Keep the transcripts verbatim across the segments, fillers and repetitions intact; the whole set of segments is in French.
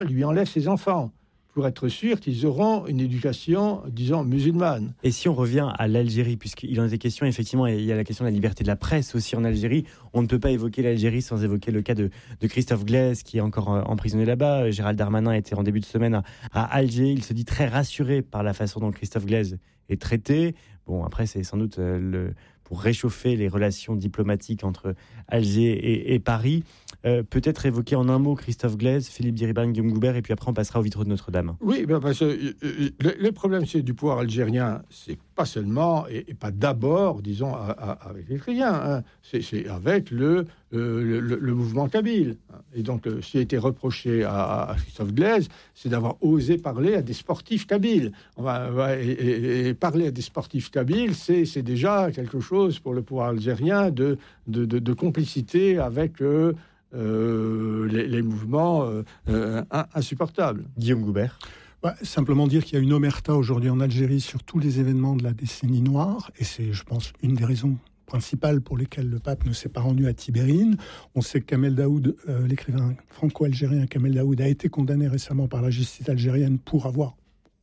lui enlève ses enfants pour être sûr qu'ils auront une éducation, disons, musulmane. Et si on revient à l'Algérie, puisqu'il en était question, effectivement, et il y a la question de la liberté de la presse aussi en Algérie, on ne peut pas évoquer l'Algérie sans évoquer le cas de, de Christophe Glaise, qui est encore emprisonné là-bas. Gérald Darmanin était en début de semaine à, à Alger. Il se dit très rassuré par la façon dont Christophe Glaise est traité. Bon, après, c'est sans doute euh, le... pour réchauffer les relations diplomatiques entre Alger et, et Paris. Euh, peut-être évoquer en un mot Christophe Glaise, Philippe Diribarne, Guillaume Goubert, et puis après on passera au vitraux de Notre-Dame. Oui, ben parce que euh, le, le problème c'est du pouvoir algérien, c'est pas seulement et, et pas d'abord, disons, à, à, avec les chrétiens, hein. c'est, c'est avec le, euh, le, le, le mouvement kabyle. Et donc, euh, ce qui a été reproché à, à Christophe Glaise, c'est d'avoir osé parler à des sportifs kabyles. On va, on va, et, et, et parler à des sportifs kabyles, c'est, c'est déjà quelque chose pour le pouvoir algérien de, de, de, de complicité avec euh, euh, les, les mouvements euh, euh, insupportables. Guillaume Goubert. Bah, simplement dire qu'il y a une omerta aujourd'hui en Algérie sur tous les événements de la décennie noire, et c'est, je pense, une des raisons principales pour lesquelles le pape ne s'est pas rendu à Tibérine. On sait que Kamel Daoud, euh, l'écrivain franco-algérien Kamel Daoud, a été condamné récemment par la justice algérienne pour avoir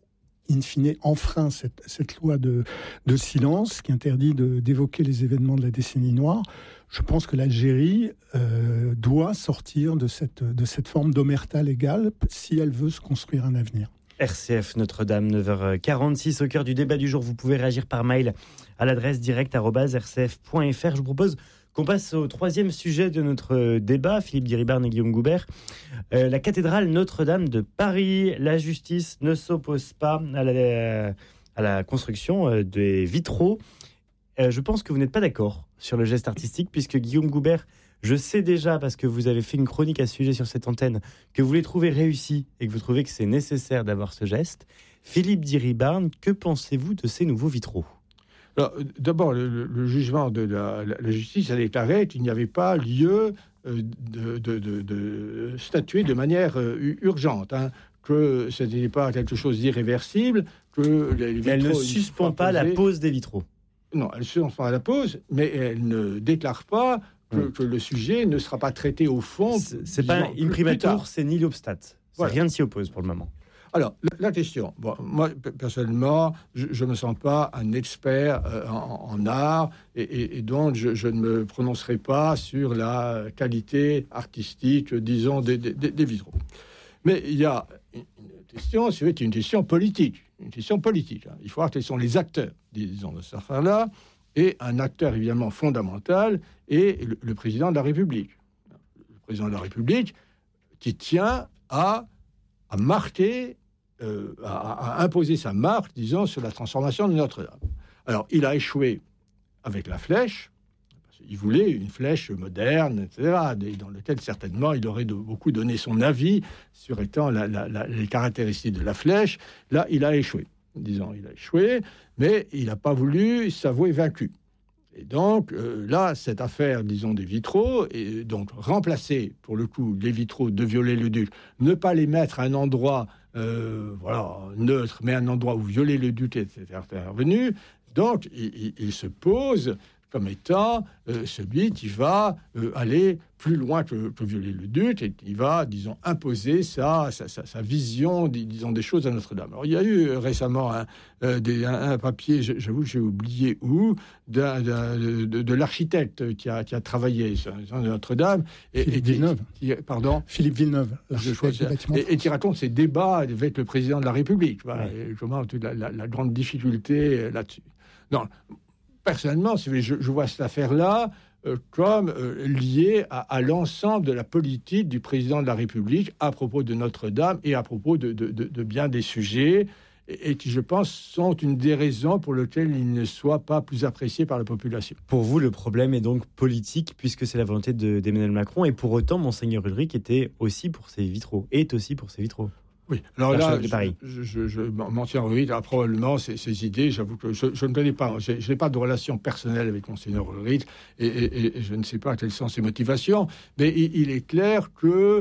in fine enfreint cette, cette loi de, de silence qui interdit de, d'évoquer les événements de la décennie noire. Je pense que l'Algérie euh, doit sortir de cette, de cette forme d'omerta légale si elle veut se construire un avenir. R C F Notre-Dame, neuf heures quarante-six, au cœur du débat du jour. Vous pouvez réagir par mail à l'adresse direct arobase r c f point f r. Je vous propose qu'on passe au troisième sujet de notre débat, Philippe Diribarne et Guillaume Goubert. Euh, la cathédrale Notre-Dame de Paris. La justice ne s'oppose pas à la, à la construction des vitraux. Euh, je pense que vous n'êtes pas d'accord sur le geste artistique, puisque Guillaume Goubert, je sais déjà, parce que vous avez fait une chronique à ce sujet sur cette antenne, que vous les trouvez réussis et que vous trouvez que c'est nécessaire d'avoir ce geste. Philippe Diribarne, que pensez-vous de ces nouveaux vitraux ? Alors, d'abord, le, le jugement de la, la justice a déclaré qu'il n'y avait pas lieu euh, de, de, de, de statuer de manière euh, urgente, hein, que ce n'était pas quelque chose d'irréversible, que les vitraux... Elle ne suspend pas la pose des vitraux. Non, elle ne suspend pas la pose, mais elle ne déclare pas que, que le sujet ne sera pas traité au fond. C'est, c'est pas une primature, c'est ni l'obstat. Voilà. Rien ne s'y oppose pour le moment. Alors, la, la question, bon, moi, personnellement, je ne me sens pas un expert euh, en, en art, et, et, et donc je, je ne me prononcerai pas sur la qualité artistique, disons, des, des, des vitraux. Mais il y a une question, c'est une question politique. Une question politique. Hein. Il faut voir quels sont les acteurs, disons, de cette affaire-là, et un acteur, évidemment, fondamental est le, le président de la République. Le président de la République qui tient à... à marquer, euh, à, à imposer sa marque, disons, sur la transformation de Notre-Dame. Alors, il a échoué avec la flèche. Il voulait une flèche moderne, et cetera, dans laquelle, certainement, il aurait de, beaucoup donné son avis sur étant la, la, la, les caractéristiques de la flèche. Là, il a échoué. Disons, il a échoué, mais il n'a pas voulu s'avouer vaincu. Et donc, euh, là, cette affaire, disons, des vitraux, et donc remplacer, pour le coup, les vitraux de Viollet-le-Duc, ne pas les mettre à un endroit, euh, voilà, neutre, mais un endroit où Viollet-le-Duc était intervenu. Donc, il, il, il se pose comme étant euh, celui qui va euh, aller plus loin que, que Viollet-le-Duc, et qui va, disons, imposer sa, sa, sa, sa vision, disons, des choses à Notre-Dame. Alors, il y a eu euh, récemment un, euh, des, un, un papier, j'avoue que j'ai oublié où, d'un, d'un, de, de l'architecte qui a, qui a travaillé sur, sur Notre-Dame. Et, Philippe et qui, Villeneuve. Qui, pardon Philippe Villeneuve, l'architecte du bâtiment. Et, et qui raconte ses débats avec le président de la République. Voilà, ouais. Et comment la, la, la grande difficulté là-dessus. Non. Personnellement, je, je vois cette affaire-là euh, comme euh, liée à, à l'ensemble de la politique du président de la République à propos de Notre-Dame et à propos de, de, de, de bien des sujets, et, et qui, je pense, sont une des raisons pour lesquelles il ne soit pas plus apprécié par la population. Pour vous, le problème est donc politique, puisque c'est la volonté de, d'Emmanuel Macron, et pour autant, Monseigneur Ulrich était aussi pour ses vitraux, est aussi pour ses vitraux. Oui, alors là, de Paris. je, je, je m'en tiens Ulrich, alors probablement ces, ces idées, j'avoue que je, je ne connais pas, je n'ai pas de relation personnelle avec Monseigneur Ulrich, et, et, et je ne sais pas quelles sont ses motivations, mais il, il est clair que,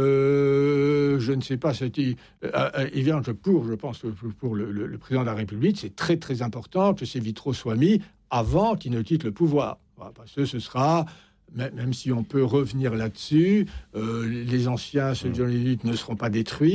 euh, je ne sais pas, c'est, il, euh, il vient que pour, je pense, que pour le, le, le président de la République, c'est très très important que ces vitraux soient mis avant qu'il ne quitte le pouvoir, voilà, parce que ce sera même si on peut revenir là-dessus, euh, les anciens, ceux de John Lennon, ne seront pas détruits.